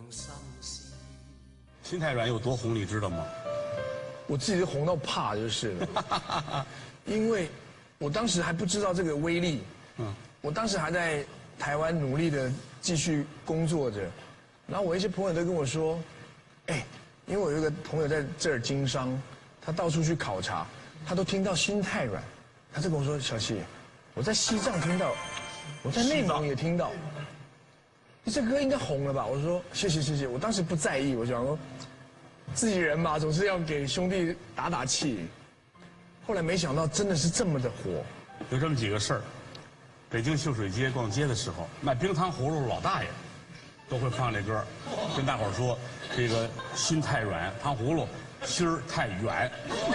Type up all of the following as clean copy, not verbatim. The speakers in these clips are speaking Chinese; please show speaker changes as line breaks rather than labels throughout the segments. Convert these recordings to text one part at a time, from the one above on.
心太软有多红，你知道吗？
我自己红到怕就是了，因为我当时还不知道这个威力。我当时还在台湾努力的继续工作着，然后我一些朋友都跟我说，哎，因为我有一个朋友在这儿经商，他到处去考察，他都听到心太软，他就跟我说，小七，我在西藏听到，我在内蒙也听到，这歌应该红了吧？我说谢谢谢谢，我当时不在意，我想说自己人嘛，总是要给兄弟打打气。后来没想到真的是这么的火，
有这么几个事儿。北京秀水街逛街的时候，卖冰糖葫芦老大爷都会放这歌，跟大伙儿说这个心太软，糖葫芦心儿太远。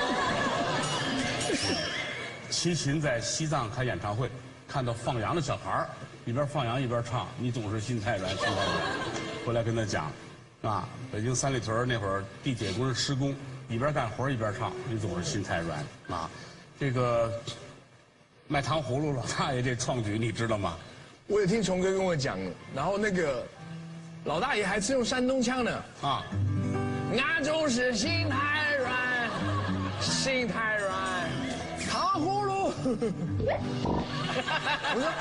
齐秦在西藏开演唱会，看到放羊的小孩儿一边放羊一边唱，你总是心太软，心太软。回来跟他讲，啊，北京三里屯那会儿地铁工人施工，一边干活一边唱，你总是心太软啊。这个卖糖葫芦老大爷这创举你知道吗？
我也听虫哥跟我讲，然后那个老大爷还是用山东腔呢啊，俺就是心太软，心太软，糖葫芦。我说，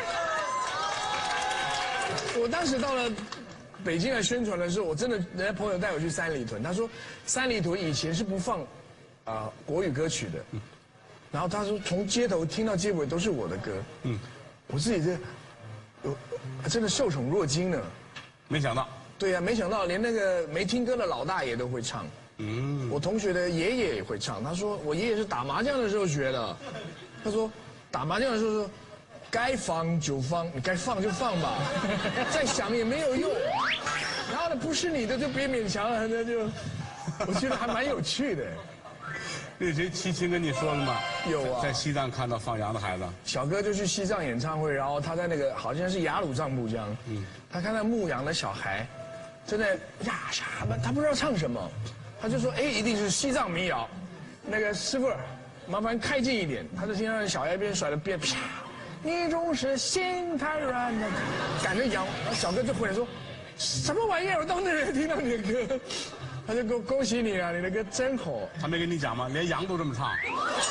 哎，我当时到了北京来宣传的时候，我真的人家朋友带我去三里屯，他说三里屯以前是不放国语歌曲的。然后他说，从街头听到街尾都是我的歌。我自己真的受宠若惊呢。
没想到。
对呀，没想到连那个没听歌的老大爷都会唱。我同学的爷爷也会唱。他说我爷爷是打麻将的时候学的。他说打麻将的时候说，该放就放，你该放就放吧，再想也没有用。然后呢，不是你的就别勉强了，那就我觉得还蛮有趣的。
那谁齐秦跟你说了吗？
有啊，
在西藏看到放羊的孩子。
小哥就去西藏演唱会，然后他在那个好像是雅鲁藏布江，他看到牧羊的小孩，正在呀啥吧，他不知道唱什么，他就说哎，一定是西藏民谣，那个师傅，麻烦开近一点。他就听到小孩边甩的鞭，啪，你总是心太软的，赶着羊，小哥就回来说，什么玩意儿？我到那边听到你的歌。他就恭喜你啊，你的歌真火。
他没跟你讲吗？连羊都这么唱。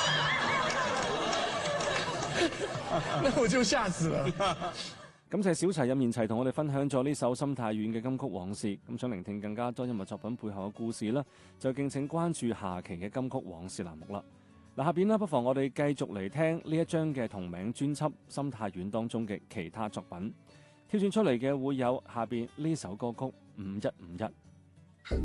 那我就嚇死了。
感謝小齊任賢齊同我哋分享咗呢首心太軟嘅金曲往事。咁想聆聽更加多音樂作品背後嘅故事啦，就敬請關注下期嘅金曲往事欄目啦。嗱，下邊呢，不妨我哋繼續嚟聽呢一張嘅同名專輯《心太軟》當中嘅其他作品。挑選出嚟嘅會有下邊呢首歌曲《5151》。